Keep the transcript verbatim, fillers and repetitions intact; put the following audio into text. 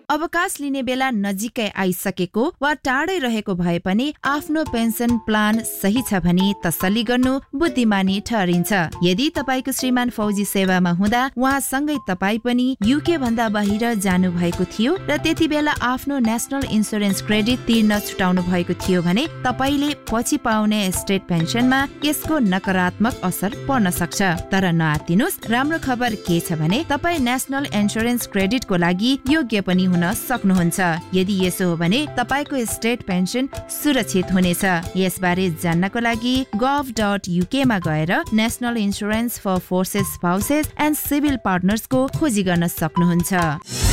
अवकाश लिने बेला नजिकै आइसकेको वा टाढै रहेको भए पनि आफ्नो पेन्सन प्लान सही छ भने तसल्ली गर्नु बुद्धिमानी ठहरिन्छ। यदि तपाईको श्रीमान फौजी सेवामा हुँदा उहाँसँगै तपाई पनि युके भन्दा बाहिर जानु भएको थियो र त्यति बेला आफ्नो नेशनल इन्स्योरेन्स क्रेडिट तिर्न छुटाउनु भएको थियो भने तपाईले पछि पाउने स्टेट पेन्सनमा यसको नकारात्मक असर पर्न सक्छ। तर नआत्तिनुस्, राम्रो खबर के छ भने तपाई नेशनल इन्स्योरेन्स क्रेडिटको लागि योग्य पनि हुन सक्नुहुन्छ। यदि यसो हो भने तपाईको स्टेट पेन्सन सुरक्षित हुनेछ। यसबारे जान्नको लागि गभ डट युके मा गएर national insurance for forces spouses and civil partners को खोजी गर्न सक्नुहुन्छ।